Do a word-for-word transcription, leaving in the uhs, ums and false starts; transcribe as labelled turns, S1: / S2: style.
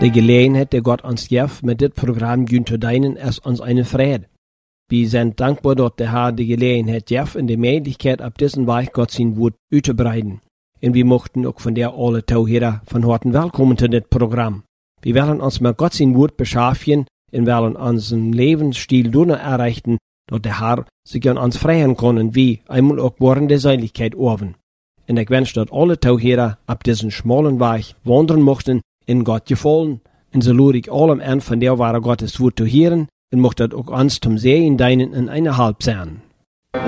S1: De gelegenheid die Gott ons geeft met dit programma gön te dienen is ons eine Vrede. Wir sind dankbar, dass der Herr die Gelegenheit geeft und die Möglichkeit, ab diesem Weg Gott sein Wort uitzubreiden. Und wir möchten auch von der alle Zuhörer von Horten willkommen zu dit Programm. Wir wollen uns mit Gott sein Wort beschäftigen und wollen unseren Lebensstil nur erreichen, dass der Herr sich an uns freien kann und wir einmal auch während der Seligkeit oben. Und ich wünsche, dass alle Zuhörer ab diesem schmalen Weg wandern möchten, in Gott gefallen. Und so lade ich allem an, von der wahre Gottes Wort zu hören, und möchte auch uns zum Sehen deinen in einer Halb sein.